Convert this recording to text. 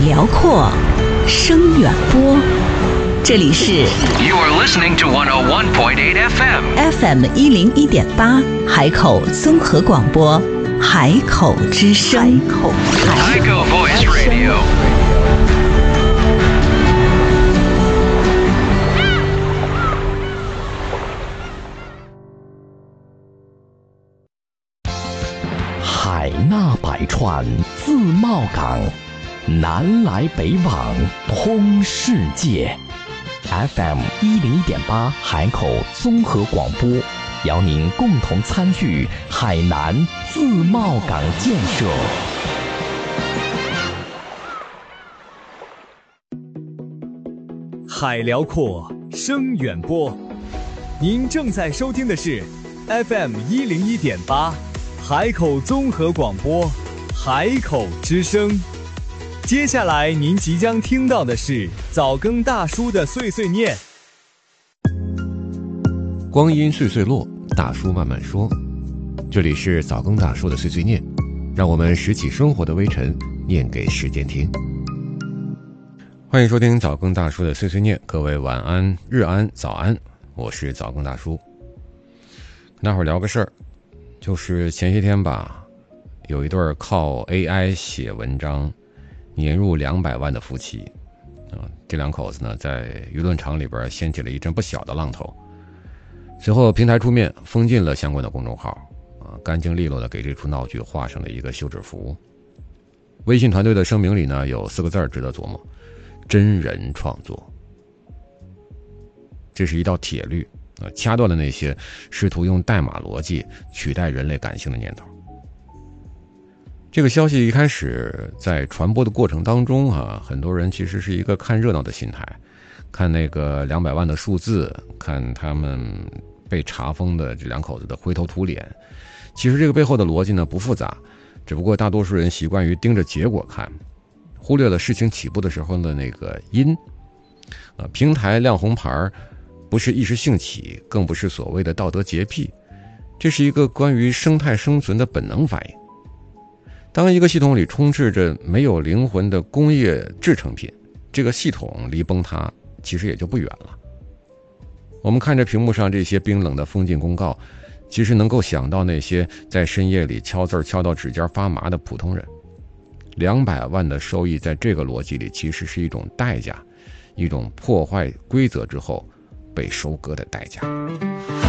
辽阔，声远播。这里是 You are listening to 101.8 FM FM101.8 海口综合广播，海口之声。 海口 Voice Radio。 海纳百川，自贸港，南来北往，通世界。FM101.8海口综合广播，邀您共同参与海南自贸港建设。 海辽阔，声远播。您正在收听的是 FM101.8海口综合广播，海口之声。接下来您即将听到的是早更大叔的碎碎念。 光阴岁岁落，大叔慢慢说。这里是早更大叔的碎碎念，让我们拾起生活的微尘，念给时间听。欢迎收听早更大叔的碎碎念，各位晚安、日安、早安，我是早更大叔。跟大伙儿聊个事儿，就是前些天吧，有一对靠 AI 写文章年入200万的夫妻这两口子呢，在舆论场里边掀起了一阵不小的浪头。随后平台出面封禁了相关的公众号干净利落的给这出闹剧画上了一个休止符。微信团队的声明里呢，有4个字值得琢磨：真人创作。这是一道铁律掐断了那些试图用代码逻辑取代人类感性的念头。这个消息一开始在传播的过程当中很多人其实是一个看热闹的心态，看那个200万的数字，看他们被查封的这两口子的灰头土脸。其实这个背后的逻辑呢不复杂，只不过大多数人习惯于盯着结果看，忽略了事情起步的时候的那个因。平台亮红牌不是一时兴起，更不是所谓的道德洁癖，这是一个关于生态生存的本能反应。当一个系统里充斥着没有灵魂的工业制成品，这个系统离崩塌其实也就不远了。我们看着屏幕上这些冰冷的封禁公告，其实能够想到那些在深夜里敲字敲到指尖发麻的普通人。200万的收益在这个逻辑里其实是一种代价，一种破坏规则之后被收割的代价。